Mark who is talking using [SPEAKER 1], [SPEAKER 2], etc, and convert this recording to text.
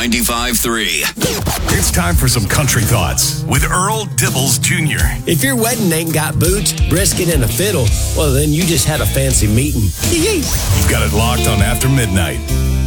[SPEAKER 1] 95.3.
[SPEAKER 2] It's time for some country thoughts with Earl Dibbles Jr.
[SPEAKER 3] If your wedding ain't got boots, brisket, and a fiddle, well, then you just had a fancy meeting.
[SPEAKER 2] You've got it locked on After Midnight.